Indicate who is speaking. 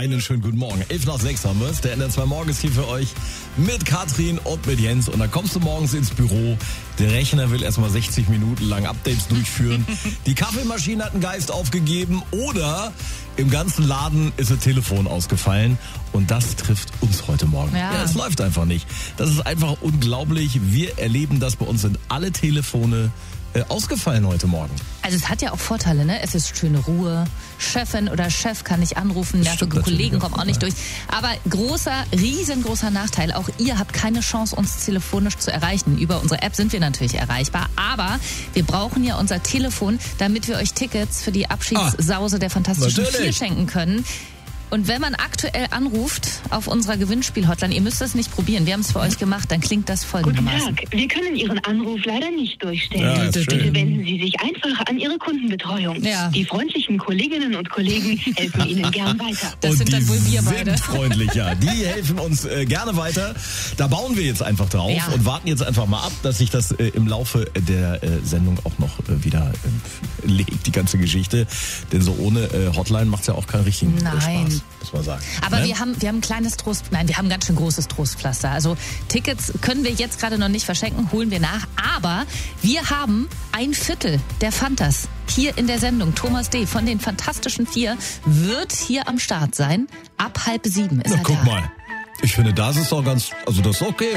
Speaker 1: Einen schönen guten Morgen. 5:11 haben wir es. Der NDR2 Morgen ist hier für euch mit Katrin und mit Jens. Und dann kommst du morgens ins Büro. Der Rechner will erstmal 60 Minuten lang Updates durchführen. Die Kaffeemaschine hat einen Geist aufgegeben oder im ganzen Laden ist das Telefon ausgefallen. Und das trifft uns heute Morgen. Ja, es läuft einfach nicht. Das ist einfach unglaublich. Wir erleben das. Bei uns sind alle Telefone ausgefallen heute Morgen.
Speaker 2: Also es hat ja auch Vorteile, ne? Es ist schöne Ruhe. Chefin oder Chef kann nicht anrufen, nervige Kollegen kommen auch nicht durch. Aber riesengroßer Nachteil, auch ihr habt keine Chance, uns telefonisch zu erreichen. Über unsere App sind wir natürlich erreichbar, aber wir brauchen ja unser Telefon, damit wir euch Tickets für die Abschiedssause der Fantastischen Vier schenken können. Und wenn man aktuell anruft auf unserer Gewinnspiel-Hotline, ihr müsst es nicht probieren, wir haben es für euch gemacht, dann klingt das folgendermaßen.
Speaker 3: Guten Tag, wir können Ihren Anruf leider nicht durchstellen.
Speaker 1: Ja,
Speaker 3: Bitte wenden Sie sich einfach an Ihre Kundenbetreuung. Ja. Die freundlichen Kolleginnen und Kollegen helfen Ihnen gern weiter.
Speaker 2: Das sind dann wohl wir beide.
Speaker 1: Sind freundlich, ja. Die helfen uns gerne weiter. Da bauen wir jetzt einfach drauf und warten jetzt einfach mal ab, dass sich das im Laufe der Sendung auch noch wieder legt, die ganze Geschichte. Denn so ohne Hotline macht es ja auch keinen richtigen Spaß. Muss man sagen.
Speaker 2: Aber wir haben ein kleines wir haben ein ganz schön großes Trostpflaster. Also Tickets können wir jetzt gerade noch nicht verschenken, holen wir nach. Aber wir haben 1/4 der Fantas hier in der Sendung. Thomas D. von den Fantastischen Vier wird hier am Start sein. Ab 6:30 ist er da.
Speaker 1: Guck mal. Ich finde, das ist doch das ist okay.